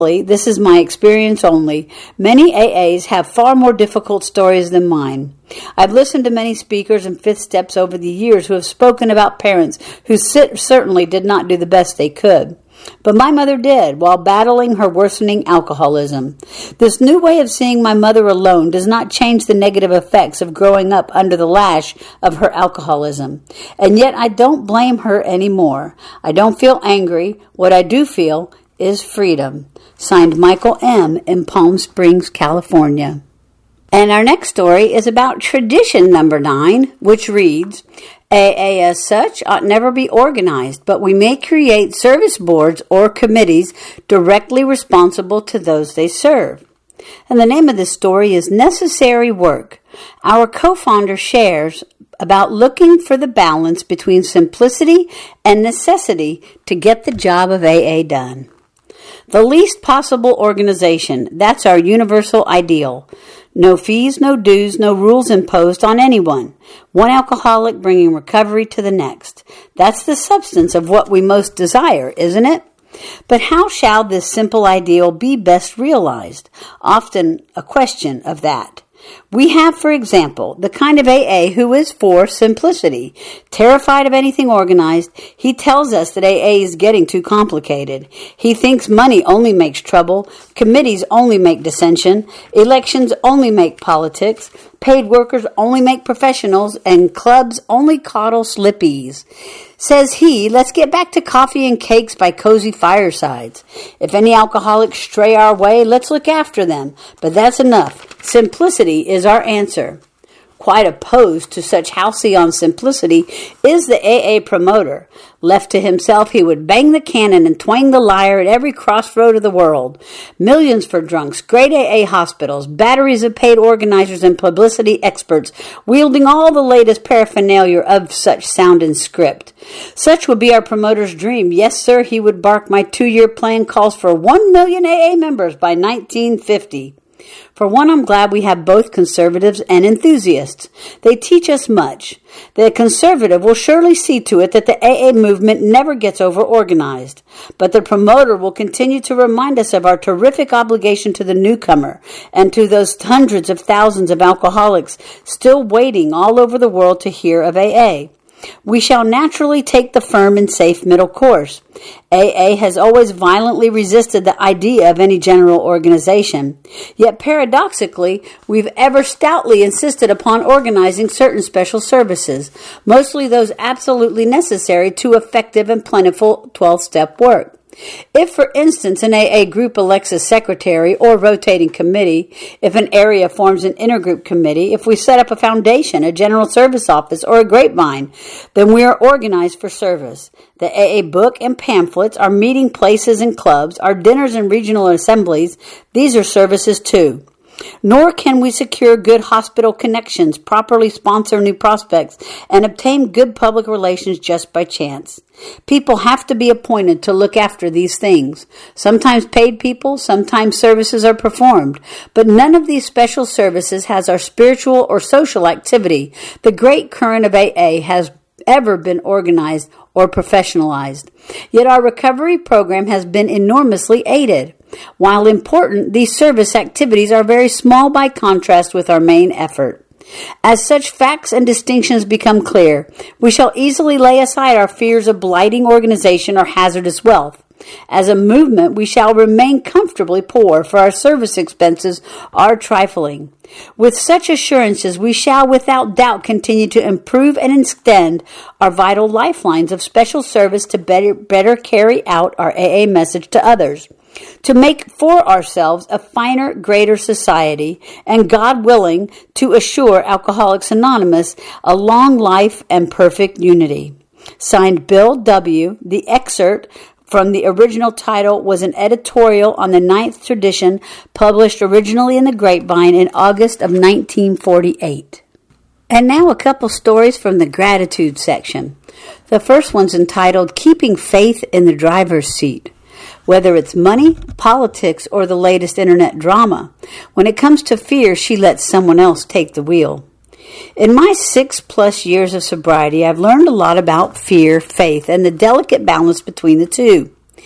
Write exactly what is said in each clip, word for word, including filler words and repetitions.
This is my experience only. Many A As have far more difficult stories than mine. I've listened to many speakers and fifth steps over the years who have spoken about parents who sit, certainly did not do the best they could. But my mother did, while battling her worsening alcoholism. This new way of seeing my mother alone does not change the negative effects of growing up under the lash of her alcoholism. And yet I don't blame her anymore. I don't feel angry. What I do feel is freedom. Signed, Michael M. in Palm Springs, California. And our next story is about tradition number nine, which reads, A A as such ought never be organized, but we may create service boards or committees directly responsible to those they serve. And the name of this story is Necessary Work. Our co-founder shares about looking for the balance between simplicity and necessity to get the job of A A done. The least possible organization, that's our universal ideal. No fees, no dues, no rules imposed on anyone. One alcoholic bringing recovery to the next. That's the substance of what we most desire, isn't it? But how shall this simple ideal be best realized? Often a question of that. We have, for example, the kind of A A who is for simplicity. Terrified of anything organized, he tells us that A A is getting too complicated. He thinks money only makes trouble, committees only make dissension, elections only make politics, paid workers only make professionals, and clubs only coddle slippies. Says he, let's get back to coffee and cakes by cozy firesides. If any alcoholics stray our way, let's look after them. But that's enough. Simplicity is our answer. Quite opposed to such halcyon simplicity is the A A promoter. Left to himself, he would bang the cannon and twang the lyre at every crossroad of the world. Millions for drunks, great A A hospitals, batteries of paid organizers and publicity experts, wielding all the latest paraphernalia of such sound and script. Such would be our promoter's dream. Yes, sir, he would bark, my two-year plan calls for one million A A members by nineteen fifty. For one, I'm glad we have both conservatives and enthusiasts. They teach us much. The conservative will surely see to it that the A A movement never gets over-organized. But the promoter will continue to remind us of our terrific obligation to the newcomer and to those hundreds of thousands of alcoholics still waiting all over the world to hear of A A. We shall naturally take the firm and safe middle course. A A has always violently resisted the idea of any general organization. Yet paradoxically, we've ever stoutly insisted upon organizing certain special services, mostly those absolutely necessary to effective and plentiful twelve-step work. If, for instance, an A A group elects a secretary or rotating committee, if an area forms an intergroup committee, if we set up a foundation, a general service office, or a grapevine, then we are organized for service. The A A book and pamphlets, our meeting places and clubs, our dinners and regional assemblies, these are services too. Nor can we secure good hospital connections, properly sponsor new prospects, and obtain good public relations just by chance. People have to be appointed to look after these things. Sometimes paid people, sometimes services are performed. But none of these special services has our spiritual or social activity. The great current of A A has ever been organized or professionalized. Yet our recovery program has been enormously aided. While important, these service activities are very small by contrast with our main effort. As such facts and distinctions become clear, we shall easily lay aside our fears of blighting organization or hazardous wealth. As a movement, we shall remain comfortably poor, for our service expenses are trifling. With such assurances, we shall without doubt continue to improve and extend our vital lifelines of special service to better, better carry out our A A message to others, to make for ourselves a finer, greater society, and God willing, to assure Alcoholics Anonymous a long life and perfect unity. Signed, Bill W. The excerpt from the original title was an editorial on the ninth tradition, published originally in the Grapevine in August of nineteen forty-eight. And now a couple stories from the gratitude section. The first one's entitled, Keeping Faith in the Driver's Seat. Whether it's money, politics, or the latest internet drama, when it comes to fear, she lets someone else take the wheel. In my six-plus years of sobriety, I've learned a lot about fear, faith, and the delicate balance between the two.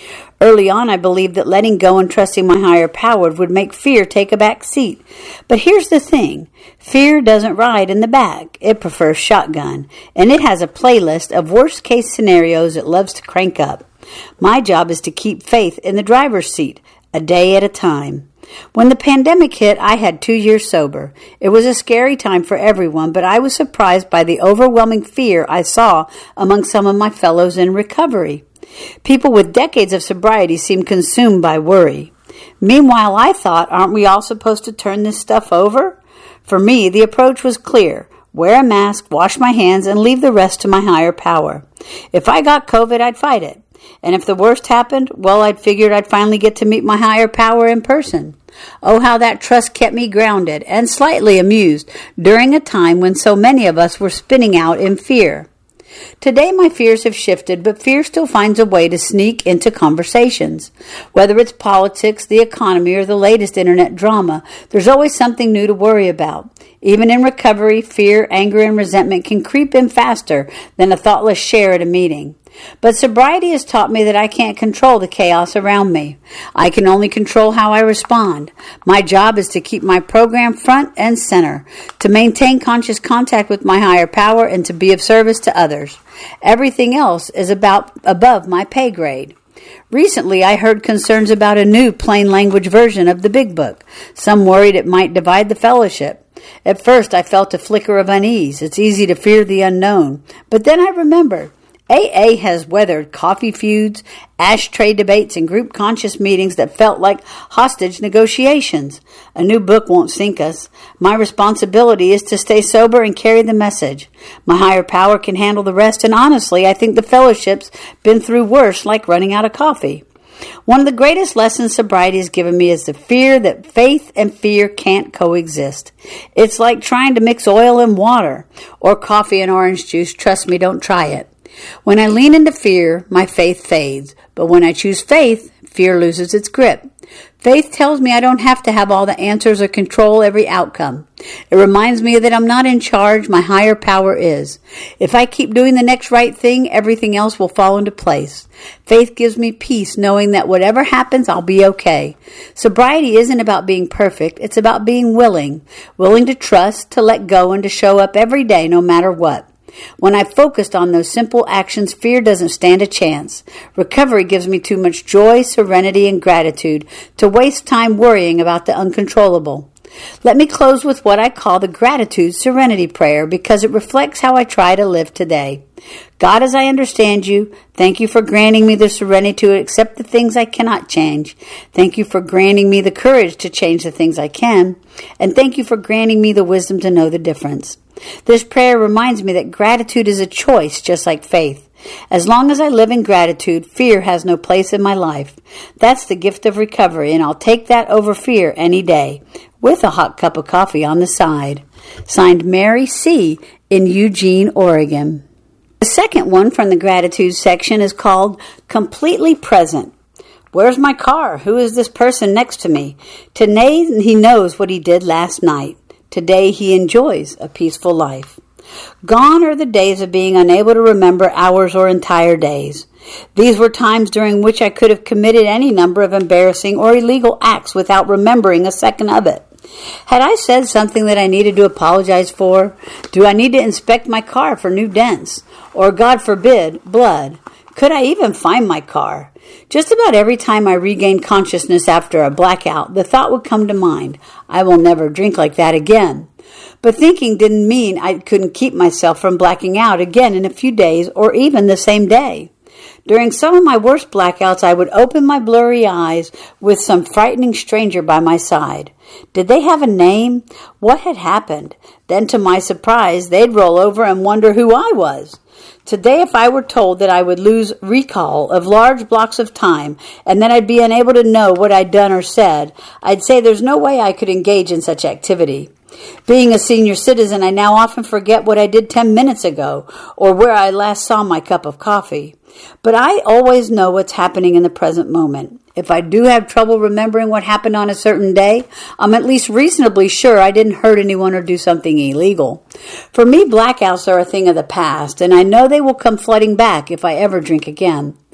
Early on, I believed that letting go and trusting my higher power would make fear take a back seat. But here's the thing. Fear doesn't ride in the back. It prefers shotgun. And it has a playlist of worst-case scenarios it loves to crank up. My job is to keep faith in the driver's seat, a day at a time. When the pandemic hit, I had two years sober. It was a scary time for everyone, but I was surprised by the overwhelming fear I saw among some of my fellows in recovery. People with decades of sobriety seemed consumed by worry. Meanwhile, I thought, aren't we all supposed to turn this stuff over? For me, the approach was clear. Wear a mask, wash my hands, and leave the rest to my higher power. If I got COVID, I'd fight it. And if the worst happened, well, I'd figured I'd finally get to meet my higher power in person. Oh, how that trust kept me grounded and slightly amused during a time when so many of us were spinning out in fear. Today my fears have shifted, but fear still finds a way to sneak into conversations. Whether it's politics, the economy, or the latest internet drama, there's always something new to worry about. Even in recovery, fear, anger, and resentment can creep in faster than a thoughtless share at a meeting. But sobriety has taught me that I can't control the chaos around me. I can only control how I respond. My job is to keep my program front and center, to maintain conscious contact with my higher power, and to be of service to others. Everything else is about above my pay grade. Recently, I heard concerns about a new plain language version of the Big Book. Some worried it might divide the fellowship. At first, I felt a flicker of unease. It's easy to fear the unknown. But then I remembered. A A has weathered coffee feuds, ashtray debates, and group conscious meetings that felt like hostage negotiations. A new book won't sink us. My responsibility is to stay sober and carry the message. My higher power can handle the rest, and honestly, I think the fellowship's been through worse, like running out of coffee. One of the greatest lessons sobriety has given me is the fear that faith and fear can't coexist. It's like trying to mix oil and water, or coffee and orange juice. Trust me, don't try it. When I lean into fear, my faith fades. But when I choose faith, fear loses its grip. Faith tells me I don't have to have all the answers or control every outcome. It reminds me that I'm not in charge, my higher power is. If I keep doing the next right thing, everything else will fall into place. Faith gives me peace knowing that whatever happens, I'll be okay. Sobriety isn't about being perfect, it's about being willing. Willing to trust, to let go, and to show up every day no matter what. When I focused on those simple actions, fear doesn't stand a chance. Recovery gives me too much joy, serenity, and gratitude to waste time worrying about the uncontrollable. Let me close with what I call the gratitude serenity prayer because it reflects how I try to live today. God, as I understand you, thank you for granting me the serenity to accept the things I cannot change. Thank you for granting me the courage to change the things I can. And thank you for granting me the wisdom to know the difference. This prayer reminds me that gratitude is a choice, just like faith. As long as I live in gratitude, fear has no place in my life. That's the gift of recovery, and I'll take that over fear any day, with a hot cup of coffee on the side. Signed, Mary C. in Eugene, Oregon. The second one from the gratitude section is called Completely Present. Where's my car? Who is this person next to me? Today he knows what he did last night. Today he enjoys a peaceful life. Gone are the days of being unable to remember hours or entire days. These were times during which I could have committed any number of embarrassing or illegal acts without remembering a second of it. Had I said something that I needed to apologize for? Do I need to inspect my car for new dents? Or, God forbid, blood? Could I even find my car? Just about every time I regained consciousness after a blackout, the thought would come to mind, I will never drink like that again. But thinking didn't mean I couldn't keep myself from blacking out again in a few days or even the same day. During some of my worst blackouts, I would open my blurry eyes with some frightening stranger by my side. Did they have a name? What had happened? Then, to my surprise, they'd roll over and wonder who I was. Today, if I were told that I would lose recall of large blocks of time and that I'd be unable to know what I'd done or said, I'd say there's no way I could engage in such activity. Being a senior citizen, I now often forget what I did ten minutes ago or where I last saw my cup of coffee. But I always know what's happening in the present moment. If I do have trouble remembering what happened on a certain day, I'm at least reasonably sure I didn't hurt anyone or do something illegal. For me, blackouts are a thing of the past, and I know they will come flooding back if I ever drink again.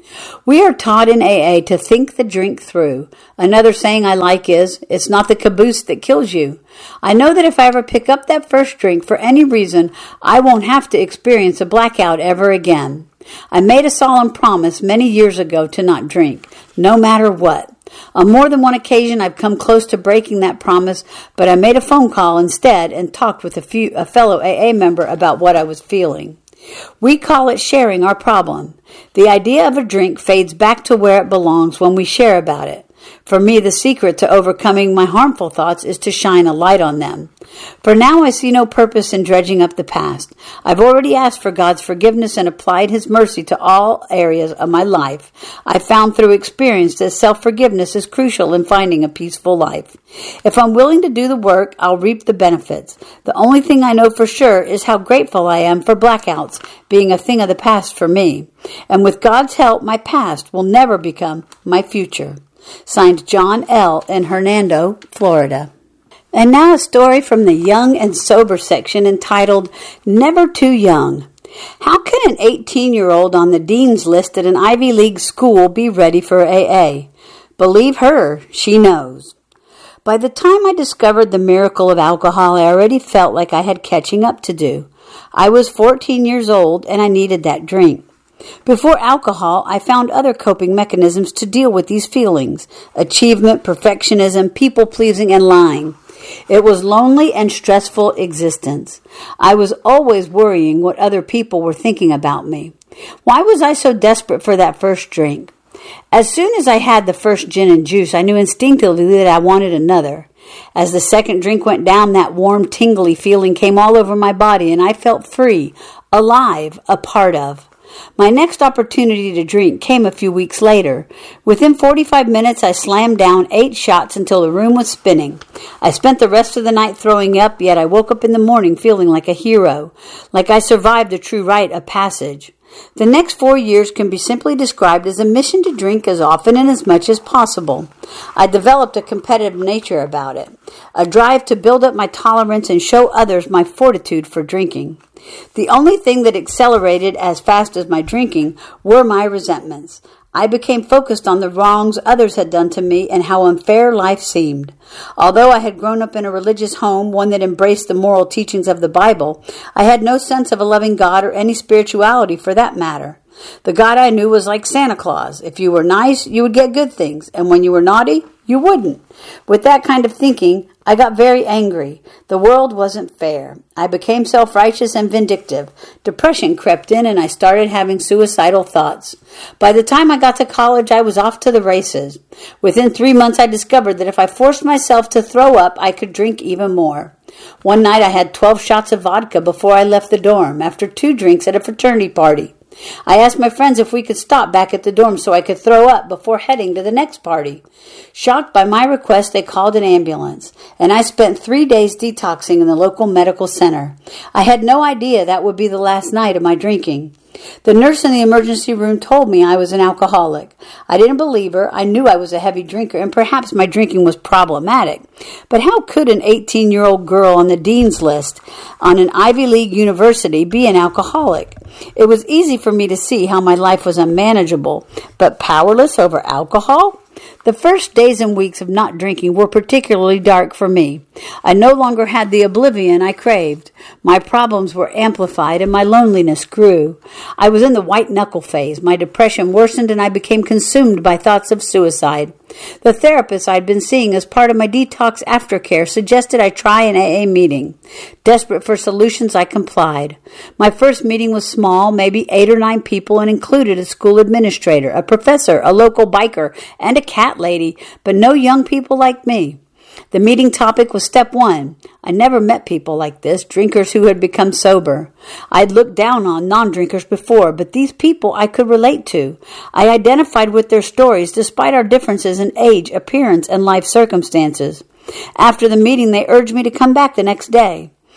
We are taught in A A to think the drink through. Another saying I like is, it's not the caboose that kills you. I know that if I ever pick up that first drink for any reason, I won't have to experience a blackout ever again. I made a solemn promise many years ago to not drink, no matter what. On more than one occasion, I've come close to breaking that promise, but I made a phone call instead and talked with a, few, a fellow A A member about what I was feeling. We call it sharing our problem. The idea of a drink fades back to where it belongs when we share about it. For me, the secret to overcoming my harmful thoughts is to shine a light on them. For now, I see no purpose in dredging up the past. I've already asked for God's forgiveness and applied His mercy to all areas of my life. I've found through experience that self-forgiveness is crucial in finding a peaceful life. If I'm willing to do the work, I'll reap the benefits. The only thing I know for sure is how grateful I am for blackouts being a thing of the past for me. And with God's help, my past will never become my future. Signed, John L. in Hernando, Florida. And now a story from the Young and Sober section entitled, Never Too Young. How can an eighteen-year-old on the dean's list at an Ivy League school be ready for A A? Believe her, she knows. By the time I discovered the miracle of alcohol, I already felt like I had catching up to do. I was fourteen years old, and I needed that drink. Before alcohol, I found other coping mechanisms to deal with these feelings: achievement, perfectionism, people-pleasing, and lying. It was lonely and stressful existence. I was always worrying what other people were thinking about me. Why was I so desperate for that first drink? As soon as I had the first gin and juice, I knew instinctively that I wanted another. As the second drink went down, that warm, tingly feeling came all over my body, and I felt free, alive, a part of. My next opportunity to drink came a few weeks later. Within forty-five minutes, I slammed down eight shots until the room was spinning. I spent the rest of the night throwing up, yet I woke up in the morning feeling like a hero, like I survived a true rite of passage. The next four years can be simply described as a mission to drink as often and as much as possible. I developed a competitive nature about it, a drive to build up my tolerance and show others my fortitude for drinking. The only thing that accelerated as fast as my drinking were my resentments. I became focused on the wrongs others had done to me and how unfair life seemed. Although I had grown up in a religious home, one that embraced the moral teachings of the Bible, I had no sense of a loving God or any spirituality for that matter. The God I knew was like Santa Claus. If you were nice, you would get good things, and when you were naughty, you wouldn't. With that kind of thinking, I got very angry. The world wasn't fair. I became self-righteous and vindictive. Depression crept in and I started having suicidal thoughts. By the time I got to college, I was off to the races. Within three months, I discovered that if I forced myself to throw up, I could drink even more. One night, I had twelve shots of vodka before I left the dorm, after two drinks at a fraternity party. I asked my friends if we could stop back at the dorm so I could throw up before heading to the next party. Shocked by my request, they called an ambulance, and I spent three days detoxing in the local medical center. I had no idea that would be the last night of my drinking. The nurse in the emergency room told me I was an alcoholic. I didn't believe her. I knew I was a heavy drinker, and perhaps my drinking was problematic. But how could an eighteen-year-old girl on the dean's list on an Ivy League university be an alcoholic? It was easy for me to see how my life was unmanageable, but powerless over alcohol? The first days and weeks of not drinking were particularly dark for me. I no longer had the oblivion I craved. My problems were amplified and my loneliness grew. I was in the white-knuckle phase. My depression worsened and I became consumed by thoughts of suicide. The therapist I'd been seeing as part of my detox aftercare suggested I try an A A meeting. Desperate for solutions, I complied. My first meeting was small, maybe eight or nine people, and included a school administrator, a professor, a local biker, and a cat lady, but no young people like me. The meeting topic was step one. I never met people like this, drinkers who had become sober. I'd looked down on non-drinkers before, but these people I could relate to. I identified with their stories despite our differences in age, appearance, and life circumstances. After the meeting, they urged me to come back the next day.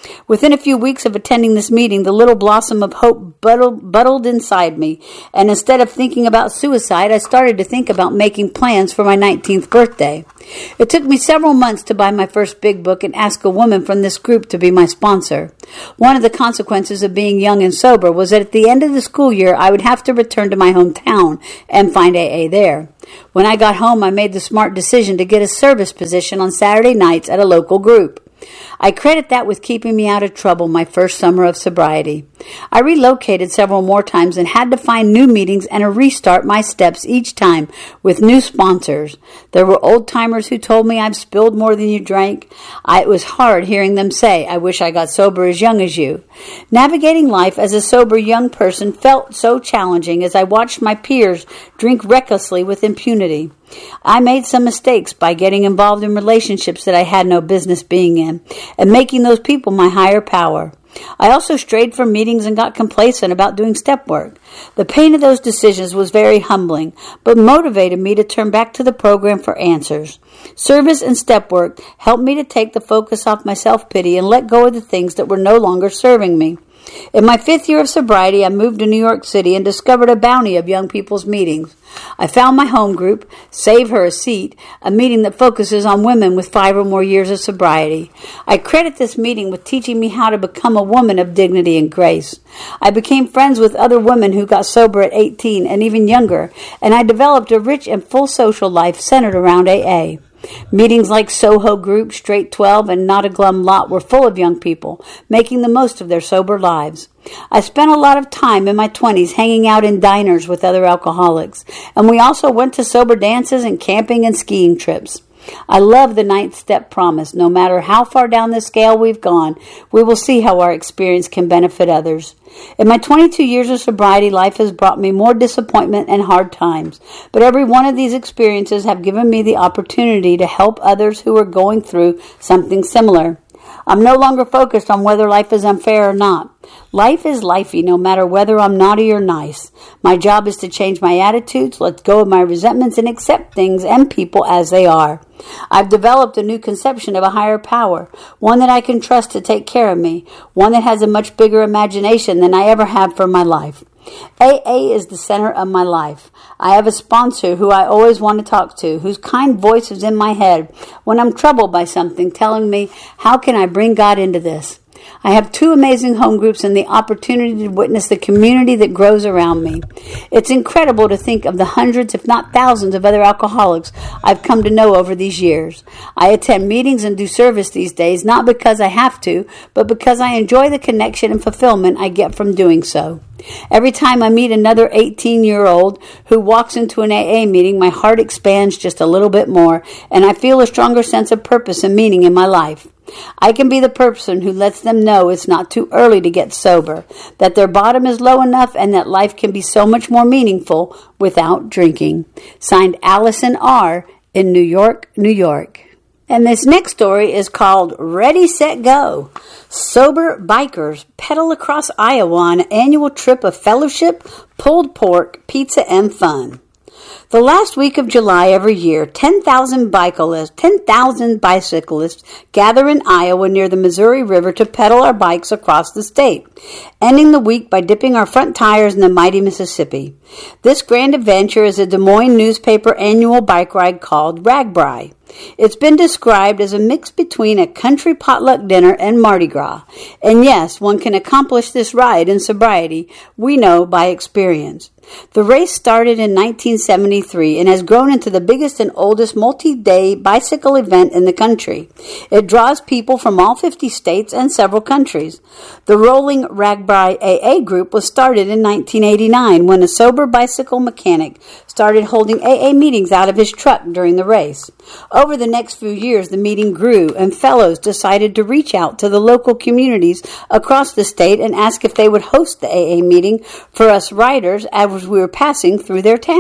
Within a few weeks of attending this meeting, the little blossom of hope buddled, buddled inside me, and instead of thinking about suicide, I started to think about making plans for my nineteenth birthday. It took me several months to buy my first big book and ask a woman from this group to be my sponsor. One of the consequences of being young and sober was that at the end of the school year, I would have to return to my hometown and find A A there. When I got home, I made the smart decision to get a service position on Saturday nights at a local group. I credit that with keeping me out of trouble my first summer of sobriety. I relocated several more times and had to find new meetings and to restart my steps each time with new sponsors. There were old-timers who told me I've spilled more than you drank. I, it was hard hearing them say, I wish I got sober as young as you. Navigating life as a sober young person felt so challenging as I watched my peers drink recklessly with impunity. I made some mistakes by getting involved in relationships that I had no business being in and making those people my higher power. I also strayed from meetings and got complacent about doing step work. The pain of those decisions was very humbling, but motivated me to turn back to the program for answers. Service and step work helped me to take the focus off my self-pity and let go of the things that were no longer serving me. In my fifth year of sobriety, I moved to New York City and discovered a bounty of young people's meetings. I found my home group, Save Her a Seat, a meeting that focuses on women with five or more years of sobriety. I credit this meeting with teaching me how to become a woman of dignity and grace. I became friends with other women who got sober at eighteen and even younger, and I developed a rich and full social life centered around A A. Meetings like Soho Group, Straight twelve, and Not a Glum Lot were full of young people, making the most of their sober lives. I spent a lot of time in my twenties hanging out in diners with other alcoholics, and we also went to sober dances and camping and skiing trips. I love the ninth step promise. No matter how far down the scale we've gone, we will see how our experience can benefit others. In my twenty-two years of sobriety, life has brought me more disappointment and hard times, but every one of these experiences have given me the opportunity to help others who are going through something similar. I'm no longer focused on whether life is unfair or not. Life is lifey no matter whether I'm naughty or nice. My job is to change my attitudes, let go of my resentments, and accept things and people as they are. I've developed a new conception of a higher power, one that I can trust to take care of me, one that has a much bigger imagination than I ever had for my life. A A is the center of my life. I have a sponsor who I always want to talk to, whose kind voice is in my head when I'm troubled by something, telling me, how can I bring God into this? I have two amazing home groups and the opportunity to witness the community that grows around me. It's incredible to think of the hundreds, if not thousands, of other alcoholics I've come to know over these years. I attend meetings and do service these days, not because I have to, but because I enjoy the connection and fulfillment I get from doing so. Every time I meet another eighteen-year-old who walks into an A A meeting, my heart expands just a little bit more, and I feel a stronger sense of purpose and meaning in my life. I can be the person who lets them know it's not too early to get sober, that their bottom is low enough, and that life can be so much more meaningful without drinking. Signed, Allison R. in New York, New York. And this next story is called Ready, Set, Go. Sober bikers pedal across Iowa on an annual trip of fellowship, pulled pork, pizza, and fun. The last week of July every year, ten thousand bicyclists, ten thousand bicyclists gather in Iowa near the Missouri River to pedal our bikes across the state, ending the week by dipping our front tires in the mighty Mississippi. This grand adventure is a Des Moines newspaper annual bike ride called RAGBRAI. It's been described as a mix between a country potluck dinner and Mardi Gras. And yes, one can accomplish this ride in sobriety, we know by experience. The race started in nineteen seventy-three and has grown into the biggest and oldest multi-day bicycle event in the country. It draws people from all fifty states and several countries. The Rolling RAGBRAI A A group was started in nineteen eighty-nine when a sober bicycle mechanic started holding A A meetings out of his truck during the race. Over the next few years, the meeting grew, and fellows decided to reach out to the local communities across the state and ask if they would host the A A meeting for us riders as we were passing through their town.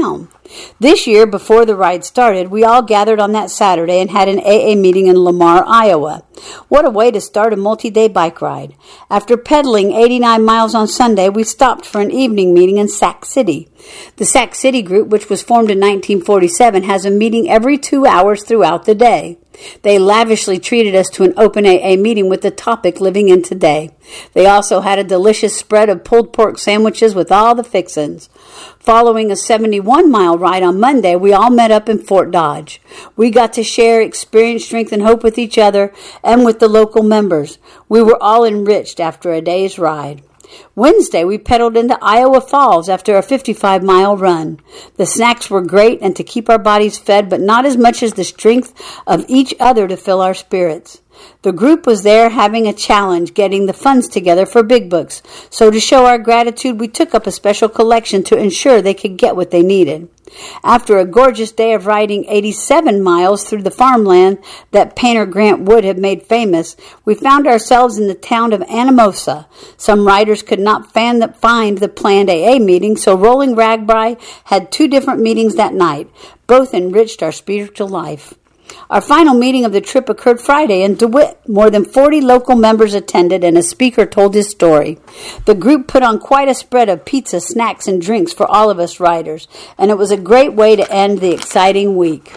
This year, before the ride started, we all gathered on that Saturday and had an A A meeting in Lamar, Iowa. What a way to start a multi-day bike ride. After pedaling eighty-nine miles on Sunday, we stopped for an evening meeting in Sac City. The Sac City group, which was formed in nineteen forty-seven, has a meeting every two hours throughout the day. They lavishly treated us to an open A A meeting with the topic living in today. They also had a delicious spread of pulled pork sandwiches with all the fixins. Following a seventy-one mile ride on Monday, we all met up in Fort Dodge. We got to share experience, strength, and hope with each other and with the local members. We were all enriched after a day's ride. Wednesday, we pedaled into Iowa Falls after a fifty-five mile run. The snacks were great and to keep our bodies fed, but not as much as the strength of each other to fill our spirits. The group was there having a challenge getting the funds together for Big Books, so to show our gratitude, we took up a special collection to ensure they could get what they needed. After a gorgeous day of riding eighty-seven miles through the farmland that painter Grant Wood had made famous, we found ourselves in the town of Anamosa. Some riders could not find the planned A A meeting, so Rolling Ragbri had two different meetings that night. Both enriched our spiritual life. Our final meeting of the trip occurred Friday in DeWitt. More than forty local members attended and a speaker told his story. The group put on quite a spread of pizza, snacks, and drinks for all of us riders, and it was a great way to end the exciting week.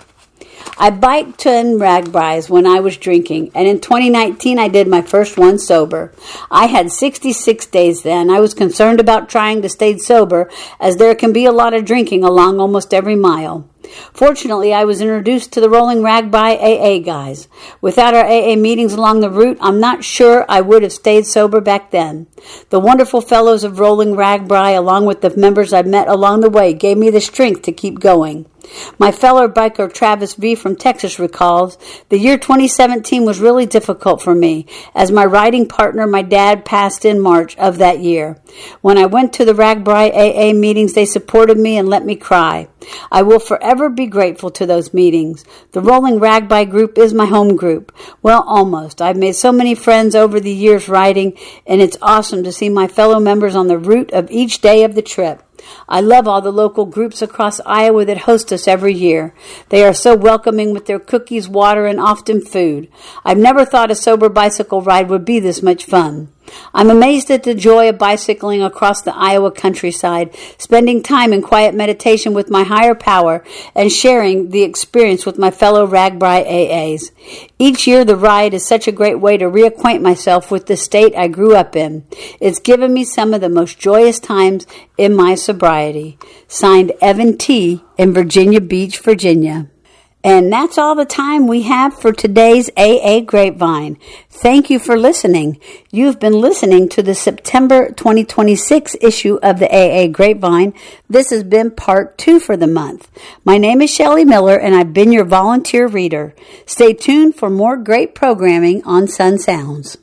I biked in Ragbris when I was drinking, and in twenty nineteen I did my first one sober. I had sixty-six days then. I was concerned about trying to stay sober, as there can be a lot of drinking along almost every mile. Fortunately, I was introduced to the Rolling Ragbri A A guys. Without our A A meetings along the route, I'm not sure I would have stayed sober back then. The wonderful fellows of Rolling Ragbri, along with the members I met along the way, gave me the strength to keep going. My fellow biker Travis V. from Texas recalls, the year twenty seventeen was really difficult for me, as my riding partner, my dad, passed in March of that year. When I went to the Ragbri A A meetings, they supported me and let me cry. I will forever be grateful to those meetings. The Rolling Ragbri group is my home group. Well, almost. I've made so many friends over the years riding, and it's awesome to see my fellow members on the route of each day of the trip. I love all the local groups across Iowa that host us every year. They are so welcoming with their cookies, water, and often food. I've never thought a sober bicycle ride would be this much fun. I'm amazed at the joy of bicycling across the Iowa countryside, spending time in quiet meditation with my higher power, and sharing the experience with my fellow Ragbri A As. Each year the ride is such a great way to reacquaint myself with the state I grew up in. It's given me some of the most joyous times in my sobriety. Signed, Evan T. in Virginia Beach, Virginia. And that's all the time we have for today's A A Grapevine. Thank you for listening. You've been listening to the September twenty twenty-six issue of the A A Grapevine. This has been part two for the month. My name is Shelley Miller, and I've been your volunteer reader. Stay tuned for more great programming on Sun Sounds.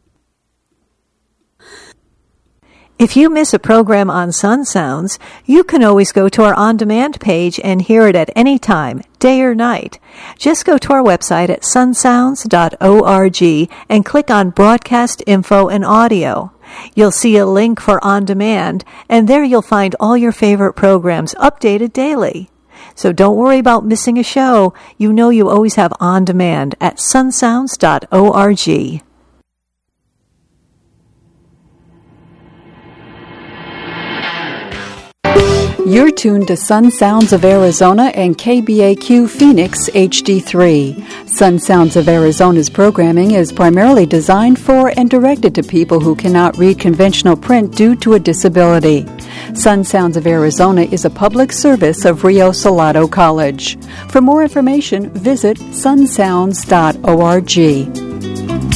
If you miss a program on Sun Sounds, you can always go to our on-demand page and hear it at any time, day or night. Just go to our website at sun sounds dot org and click on Broadcast Info and Audio. You'll see a link for On Demand, and there you'll find all your favorite programs updated daily. So don't worry about missing a show. You know you always have On Demand at sun sounds dot org. You're tuned to Sun Sounds of Arizona and K B A Q Phoenix H D three. Sun Sounds of Arizona's programming is primarily designed for and directed to people who cannot read conventional print due to a disability. Sun Sounds of Arizona is a public service of Rio Salado College. For more information, visit sun sounds dot org.